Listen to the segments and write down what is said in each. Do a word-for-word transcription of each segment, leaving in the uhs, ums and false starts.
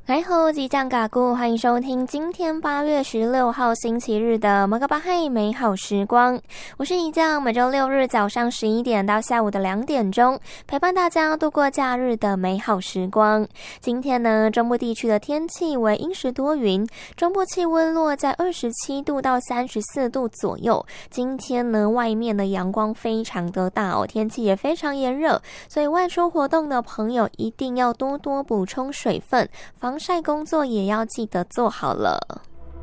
哎吼，即将嘎咕，欢迎收听今天八月十六号星期日的摩嘎巴嗨美好时光。我是一酱，每周六日早上十一点到下午的两点钟，陪伴大家度过假日的美好时光。今天呢，中部地区的天气为阴时多云，中部气温落在二十七度到三十四度左右。今天呢，外面的阳光非常的大哦，天气也非常炎热，所以外出活动的朋友一定要多多补充水分，防晒工作也要记得做好了。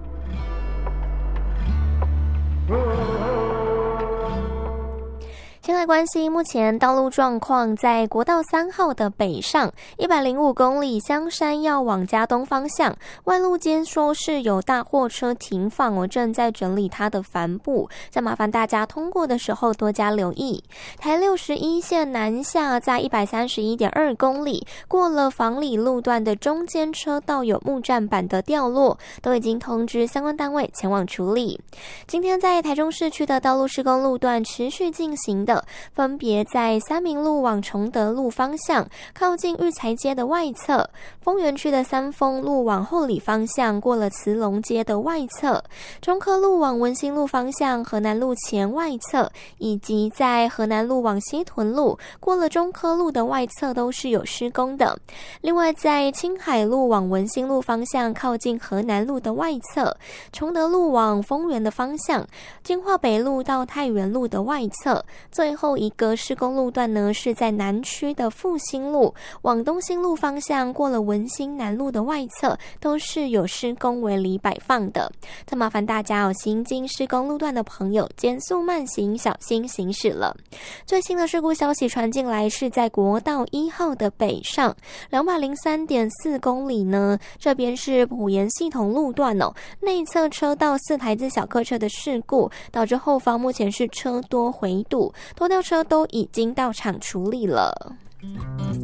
先来关心目前道路状况，在国道三号的北上一百零五公里香山要往嘉东方向，万路间说是有大货车停放，我正在整理它的帆布，再麻烦大家通过的时候多加留意。台六十一线南下在 一百三十一点二公里，过了房里路段的中间车道有木栈板的掉落，都已经通知相关单位前往处理。今天在台中市区的道路施工路段持续进行的，分别在三民路往崇德路方向，靠近育才街的外侧；丰原区的三丰路往后里方向，过了慈龙街的外侧；中科路往文心路方向，河南路前外侧，以及在河南路往西屯路，过了中科路的外侧都是有施工的。另外，在青海路往文心路方向，靠近河南路的外侧；崇德路往丰原的方向，金华北路到太原路的外侧。最后一个施工路段呢，是在南区的复兴路往东兴路方向，过了文心南路的外侧，都是有施工围篱摆放的。再麻烦大家有行经施工路段的朋友减速慢行，小心行驶了。最新的事故消息传进来，是在国道一号的北上两百零三点四公里呢，这边是埔盐系统路段哦，内侧车道四台自小客车的事故，导致后方目前是车多回堵，多辆车都已经到场处理了。